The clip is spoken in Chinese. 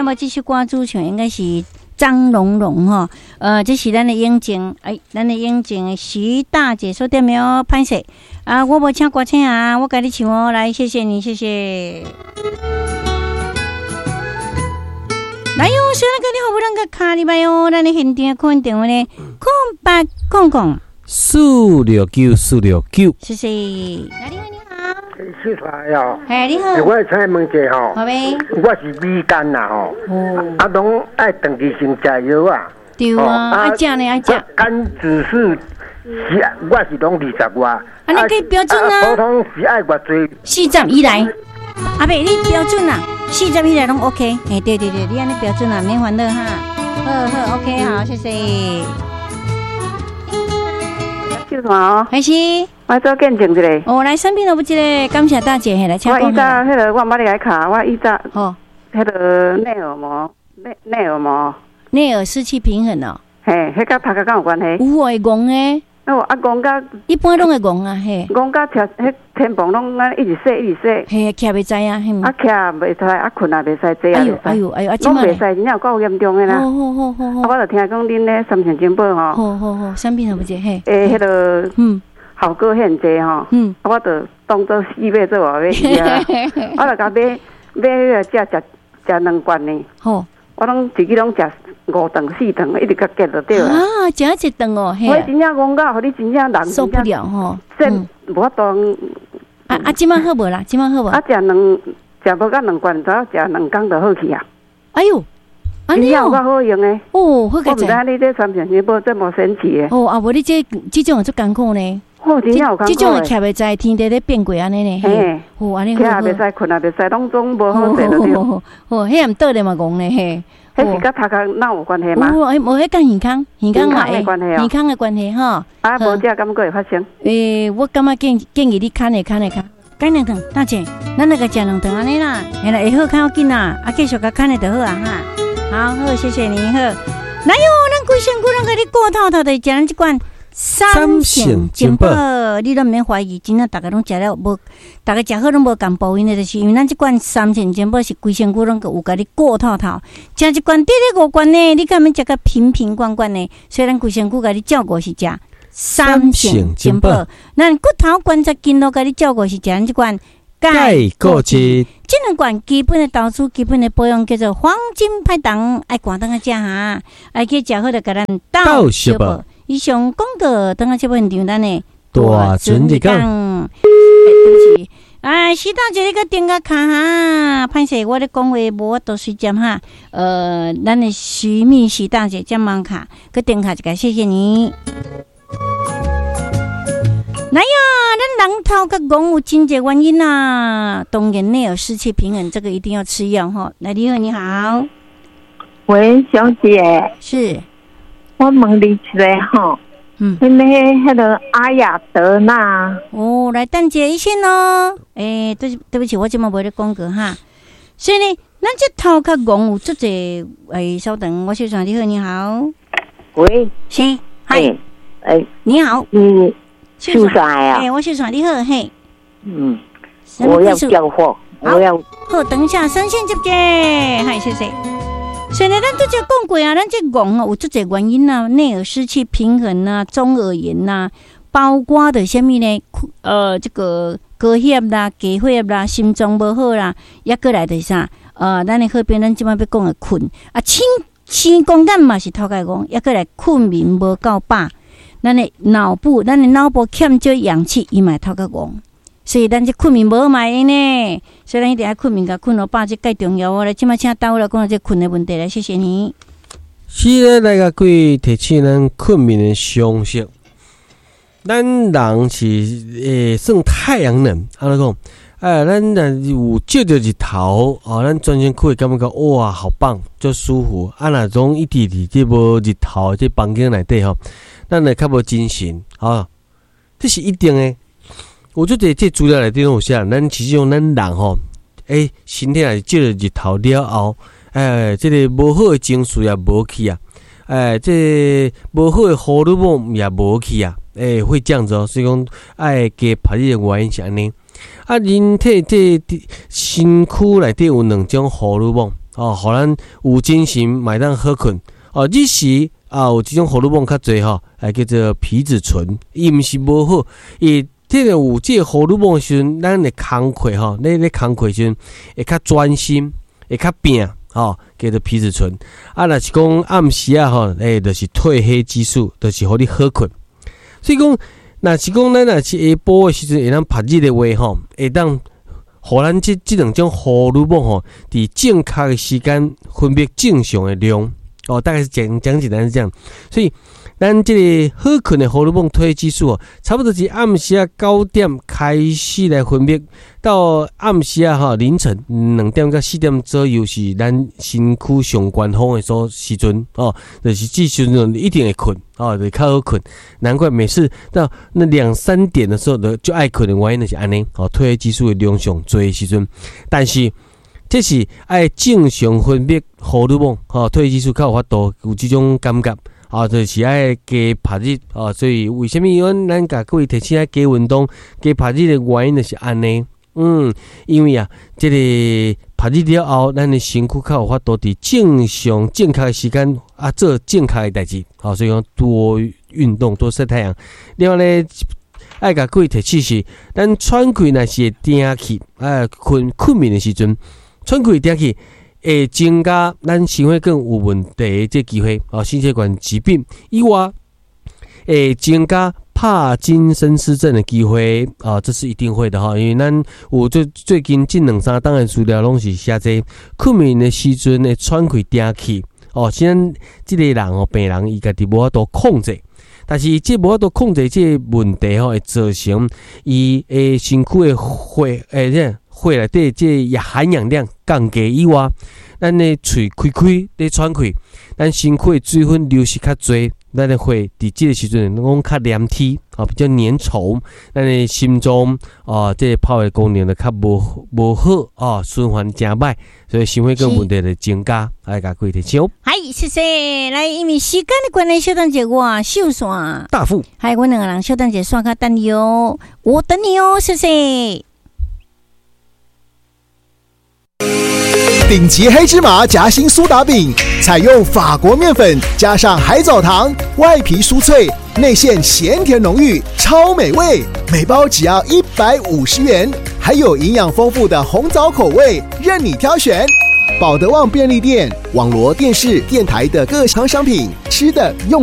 要么继续关注像应该是张龙龙哈，这是咱的英静，咱的英静徐大姐说对没有？拍摄啊，我无唱歌声啊，我跟你唱哦，来，谢谢你，谢谢。来哟，小那个你好不能个卡里拜哟，咱的现场看电话呢，空469，谢谢。来，你好，你好。 谢谢哟。 哎，你好。 我请问一下吼， 好呗。 我是米干呐吼，拢爱长期性食药啊。 对啊，爱食呢，爱食。 肝指数我是拢20外。 你可以标准啊。 普通是爱偌济 ？40以来。阿伯，你标准啊？40以来拢 OK。哎，对，你安尼标准啊，免烦恼哈。好 ，OK， 好，谢谢。 秀团哦， 还是我做见证一个。 哦，来生病了不一个，感谢大姐，来请讲。 我以早迄个我捌你来卡，我以早哦， 迄个内耳失去平衡哦。 嘿，迄甲头壳敢有关系？ 有会戆诶。 戆甲一般拢会戆啊，嘿。 戆甲徛迄天棚拢安一直洗。 嘿，徛袂知啊，嘿。 徛袂出来，困也袂使，坐也袂使。 哎呦，拢袂使，真正有够严重诶啦。 好。 我就听讲恁咧三城金宝吼。 好，生病了不一个嘿。 迄个效果很济吼。我就当做4月做话要食，我就甲买迄个食2罐呢。好。我拢自己拢食5顿4顿，一直甲结就对了。 啊，食一顿哦，嘿。 我真正讲到，互你真正人受不了吼。 无法度。 即摆好无啦？即摆好无？ 食无到2罐，早食2工就好去啊。 哎呦，安尼哦， 有够好用诶。 哦，好个。 我毋知你这三城金宝这么神奇诶。 哦，无你这种有足艰苦呢。 哦，真正有艰苦。 这种徛袂知，天地咧变过安尼呢。 嘿， 哦，安尼好。徛也袂使，困也袂使，拢总无好势就对。 哦，迄暗倒咧嘛戆咧嘿。 迄是甲头壳哪有关系吗？ 无迄甲健康嘛的关系哦， 健康的关系吼。 无食敢会发生？ 我感觉建议你看下。干2顿，大姐，咱那个食2顿安尼啦，下来会好较要紧啦，继续甲看下就好啊哈。好，谢谢你好。来哟，咱规身躯拢甲你过透透的食咱这罐三成金宝，你都免怀疑，真正大家拢食了无，大家食好拢无共补因的，就是因为咱这罐三成金宝是规身躯拢有甲你过透透，食一罐得5罐呢，你敢免食个瓶罐呢？所以咱规身躯甲你照顾是食三成金宝，咱骨头关节筋都甲你照顾是食咱这罐钙固质。这2罐基本的投资、基本的保养叫做黄金派糖，爱赶当个食哈，爱去食好就甲咱倒小宝。以上广告等下这部现场咱的大准日讲，对不起，徐大姐你个点个卡哈，歹势我咧讲话无法度随接哈，咱的徐大姐这忙卡，个点卡一个，谢谢你。来呀，咱人头甲戆有真侪原因啊，当然内有失去平衡，这个一定要吃药哈。来，你好，你好， 喂，小姐， 是， 我问你一个吼，迄个阿雅德纳， 哦，来等一下哦，对不起，我这么没咧讲过哈，所以呢，咱这头壳戆有足侪，稍等，我小传你好，你好， 喂， 是，嗨，你好， 秀才啊！ 我秀才你好，嘿。 我要交货，我要。 好，等一下，3线接接，嗨，谢谢。所以呢，咱这讲过啊，咱这戆有足侪原因啊，内耳失去平衡啊，中耳炎呐，包括的什么呢？这个高血啦、低血啦、心脏不好啦，也过来的啥？咱的好边咱即摆要讲的困啊，青光眼嘛是头壳戆，也过来困眠无够饱。咱的脑部欠缺氧气，伊嘛头壳戆，所以咱这困眠无买呢。所以咱一定要困眠，甲困到饱，这介重要哦。来，即马请导来讲这困的问题来，谢谢你。 是来个各位提醒咱困眠的常识。咱人是算太阳能，安尼讲，咱有照着日头，咱全身可以感觉哇，好棒，就舒服。若种一直伫这无日头这房间内底吼。咱会较无精神这是一定的。我就这资料内底拢有写，咱其实咱人吼，身体也照着日头了后，这个无好的情绪也无去啊，这无好的荷尔蒙也无去啊，会这样子哦。所以讲，加拍这个原因是安尼。人体这身躯内底有2种荷尔蒙， 哦，互咱有精神买当好困哦。日时有即种荷尔蒙较侪吼，叫做皮质醇，伊毋是无好，伊这个有即个荷尔蒙时阵，咱的工课吼，咧工课时阵会较专心，会较拼吼，叫做皮质醇。若是讲暗时吼，就是褪黑激素，就是互你好困。所以讲，若是讲咱若是下晡的时阵会当拍日的话吼，会当互咱即两种荷尔蒙吼，伫正确的时间分泌正常的量哦，大概是讲简单是这样。所以咱即个好困的荷尔蒙褪黑激素哦，差不多是暗时9点开始来分泌，到暗时凌晨2点到4点左右是咱身躯上高峰的时阵哦，就是这时阵一定会困哦，就较好困。难怪每次到那2、3点的时候就爱困的原因就是安尼哦，褪黑激素的量上多的时阵，但是这是爱正常分泌荷尔蒙哦，褪黑激素较有法度有这种感觉。就是爱加拍日所以为什么咱甲各位提醒加运动、加拍日的原因就是安尼。因为这个拍日了后，咱的身躯较有法度伫正确的时间做正确的代志。所以讲多运动、多晒太阳。另外咧，爱甲各位提醒是，咱喘气若是会定气，困眠的时阵，喘气定气。会增加咱心血管有问题的这机会心血管疾病以外，会增加帕金森氏症的机会这是一定会的因为咱有最近这2-3档的资料拢是写这困眠的时阵的喘气定气现在这个人病人伊家己无法度控制，但是这无法度控制这个问题会造成伊的身躯的血内底这含氧量降低以外，咱的喙开咧喘气，咱身躯的水分流失较多，咱的血伫这个时阵讲较黏体比较粘稠，咱的心脏这泡的功能就较无好循环真歹，所以心血管问题就增加，来甲各位提醒。 嗨，谢谢。来，因为时间的关系，小等者我秀线大富， 还有我2个人小等者刷卡等你哦，我等你哦，谢谢。 顶级黑芝麻夹心苏打饼，采用法国面粉加上海藻糖，外皮酥脆，内馅咸甜浓郁，超美味。每包只要150元，还有营养丰富的红枣口味，任你挑选。保德旺便利店、网罗电视、电台的各项商品，吃的用